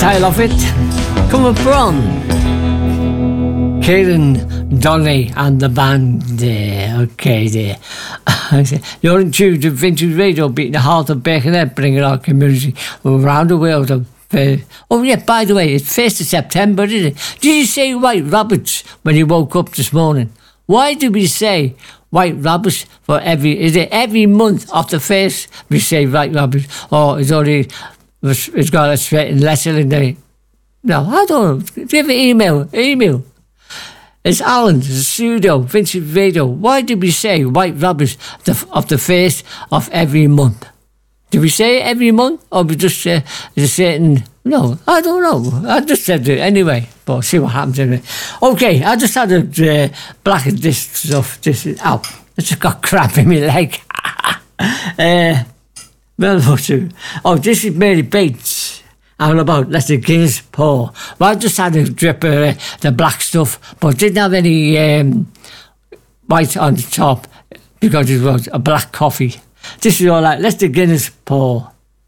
style of it. Coming from Kieran Donnelly and the band there. Okay, there. You're in tune to Vintage Radio, beating the heart of Birkenhead, bringing our community around the world. Oh yeah, by the way, it's 1st of September, isn't it? Did you say White Rabbits when you woke up this morning? Why do we say White Rabbits for is it every month of the 1st we say White Rabbits? Or it's got a certain letter in there? No, I don't know. Give an email. It's Alan, it's pseudo, Vintage Radio. Why did we say White Rabbits of the 1st of every month? Did we say it every month? Or we just say a certain... No, I don't know. I just said it anyway. But see what happens anyway. Okay, I just had to blacken this stuff. This is out. I just got crap in my leg. This is Mary Bates. All about Lester Guinness pour. Well, I just had a drip of the black stuff, but didn't have any white on the top because it was a black coffee. This is all like Lester Guinness pour.